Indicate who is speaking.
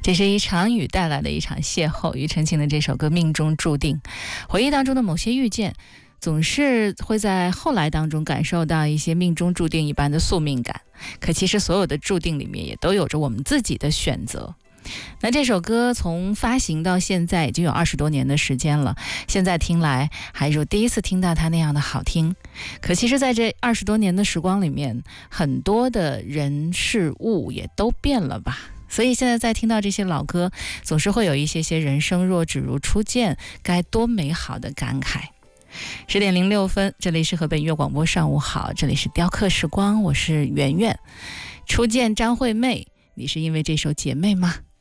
Speaker 1: 这是一场雨带来的一场邂逅。庾澄庆的这首歌《命中注定》，回忆当中的某些遇见，总是会在后来当中感受到一些命中注定一般的宿命感。可其实所有的注定里面也都有着我们自己的选择。那这首歌从发行到现在已经有20多年的时间了，现在听来还是第一次听到它那样的好听。可其实在这20多年的时光里面，很多的人事物也都变了吧。所以现在在听到这些老歌，总是会有一些人生若只如初见，该多美好的感慨。10点06分，这里是河北音乐广播，上午好，这里是雕刻时光，我是圆圆。初见张惠妹，你是因为这首姐妹吗？